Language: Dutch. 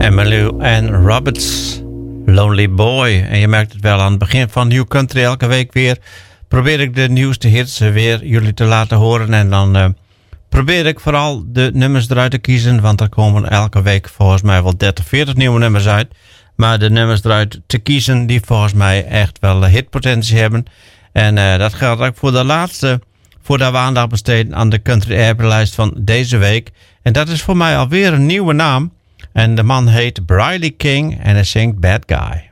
Emmylou Ann Roberts, Lonely Boy. En je merkt het wel aan het begin van New Country elke week weer. Probeer ik de nieuwste hits weer jullie te laten horen. En dan probeer ik vooral de nummers eruit te kiezen. Want er komen elke week volgens mij wel 30, 40 nieuwe nummers uit. Maar de nummers eruit te kiezen die volgens mij echt wel hitpotentie hebben. En dat geldt ook voor de laatste. Voordat we aandacht besteden aan de Country Airplay-lijst van deze week. En dat is voor mij alweer een nieuwe naam. En de man heet Briley King en hij zingt Bad Guy.